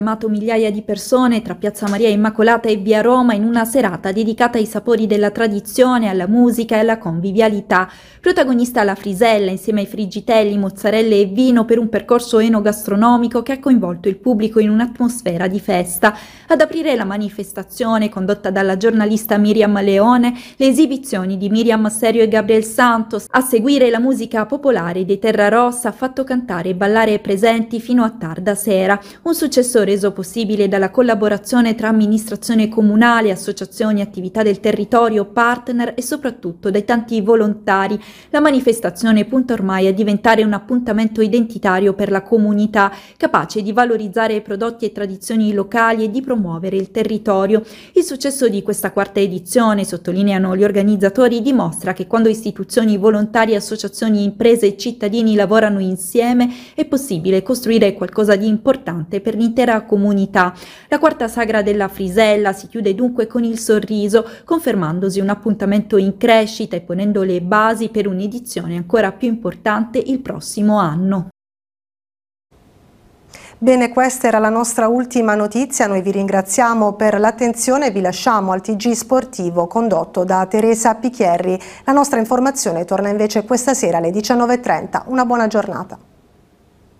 Migliaia di persone tra Piazza Maria Immacolata e Via Roma in una serata dedicata ai sapori della tradizione, alla musica e alla convivialità. Protagonista la Frisella insieme ai Friggitelli, mozzarelle e vino per un percorso enogastronomico che ha coinvolto il pubblico in un'atmosfera di festa. Ad aprire la manifestazione, condotta dalla giornalista Miriam Leone, le esibizioni di Miriam Serio e Gabriel Santos. A seguire la musica popolare dei Terra Rossa ha fatto cantare e ballare presenti fino a tarda sera. Un successo reso possibile dalla collaborazione tra amministrazione comunale, associazioni, attività del territorio, partner e soprattutto dai tanti volontari. La manifestazione punta ormai a diventare un appuntamento identitario per la comunità, capace di valorizzare prodotti e tradizioni locali e di promuovere il territorio. Il successo di questa quarta edizione, sottolineano gli organizzatori, dimostra che quando istituzioni, volontari, associazioni, imprese e cittadini lavorano insieme è possibile costruire qualcosa di importante per l'intera comunità. La quarta sagra della Frisella si chiude dunque con il sorriso, confermandosi un appuntamento in crescita e ponendo le basi per un'edizione ancora più importante il prossimo anno. Bene, questa era la nostra ultima notizia, noi vi ringraziamo per l'attenzione e vi lasciamo al TG Sportivo condotto da Teresa Picchierri. La nostra informazione torna invece questa sera alle 19:30. Una buona giornata.